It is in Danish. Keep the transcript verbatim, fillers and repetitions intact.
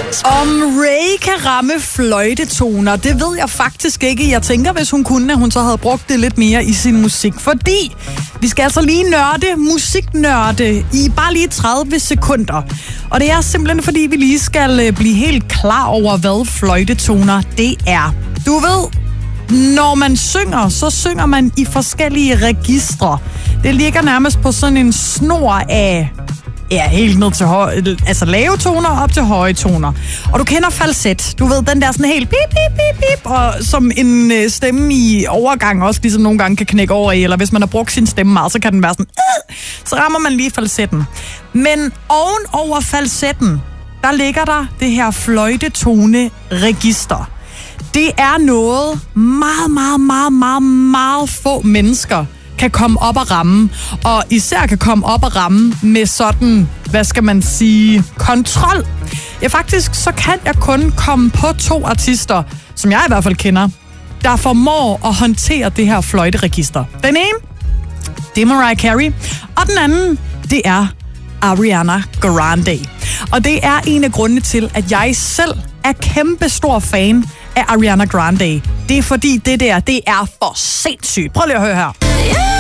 Om Ray kan ramme fløjtetoner, det ved jeg faktisk ikke. Jeg tænker, hvis hun kunne, at hun så havde brugt det lidt mere i sin musik. Fordi vi skal altså lige nørde, musiknørde i bare lige tredive sekunder. Og det er simpelthen, fordi vi lige skal blive helt klar over, hvad fløjtetoner det er. Du ved, når man synger, så synger man i forskellige registre. Det ligger nærmest på sådan en snor af... Ja, helt ned til høje, altså lave toner op til høje toner. Og du kender falset. Du ved, den der sådan helt pip, pip, pip, pip, og som en øh, stemme i overgang også ligesom nogle gange kan knække over i, eller hvis man har brugt sin stemme meget, så kan den være sådan, øh, så rammer man lige falsetten. Men oven over falsetten, der ligger der det her fløjtetone-register. Det er noget meget, meget, meget, meget, meget få mennesker kan komme op og ramme, og især kan komme op og ramme med sådan, hvad skal man sige, kontrol. Ja, faktisk så kan jeg kun komme på to artister, som jeg i hvert fald kender, der formår at håndtere det her fløjteregister. Den ene, det er Mariah Carey, og den anden, det er Ariana Grande. Og det er en af grundene til, at jeg selv er kæmpe stor fan af Ariana Grande. Det er fordi det der, det er for sindssygt. Prøv lige at høre her. Yeah.